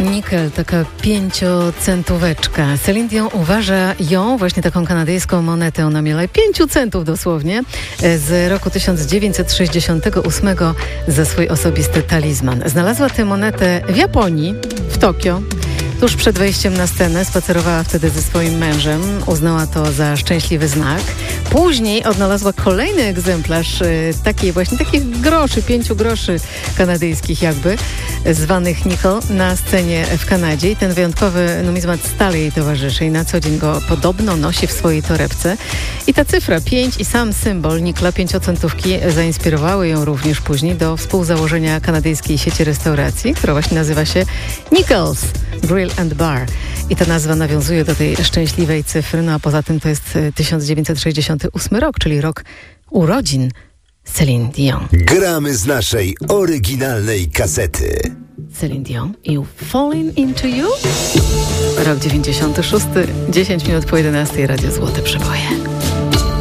Nickel, taka 5-centóweczka. Celine Dion uważa ją, właśnie taką kanadyjską monetę, ona miała 5 centów dosłownie, z roku 1968 za swój osobisty talizman. Znalazła tę monetę w Japonii, w Tokio. Tuż przed wejściem na scenę spacerowała wtedy ze swoim mężem. Uznała to za szczęśliwy znak. Później odnalazła kolejny egzemplarz takich groszy, 5 groszy kanadyjskich jakby, zwanych nickel, na scenie w Kanadzie. I ten wyjątkowy numizmat stale jej towarzyszy i na co dzień go podobno nosi w swojej torebce. I ta cyfra 5 i sam symbol nickla, 5-centówki, zainspirowały ją również później do współzałożenia kanadyjskiej sieci restauracji, która właśnie nazywa się Nickels Grill and Bar. I ta nazwa nawiązuje do tej szczęśliwej cyfry, no a poza tym to jest 1968 rok, czyli rok urodzin Celine Dion. Gramy z naszej oryginalnej kasety. Celine Dion i Falling Into You. Rok 96, 10 minut po 11, Radio Złote Przeboje.